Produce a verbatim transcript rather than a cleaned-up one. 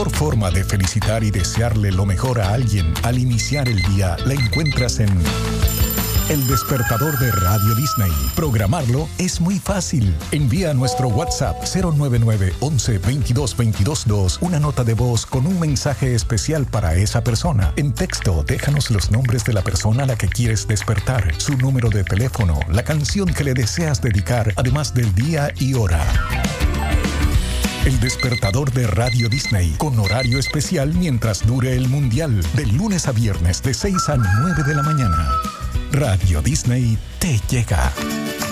mejor forma de felicitar y desearle lo mejor a alguien al iniciar el día la encuentras en El Despertador de Radio Disney. Programarlo es muy fácil. Envía a nuestro WhatsApp cero nueve nueve once veintidós veintidós dos una nota de voz con un mensaje especial para esa persona. En texto, déjanos los nombres de la persona a la que quieres despertar, su número de teléfono, la canción que le deseas dedicar, además del día y hora. El Despertador de Radio Disney, con horario especial mientras dure el Mundial, de lunes a viernes de seis a nueve de la mañana. Radio Disney te llega.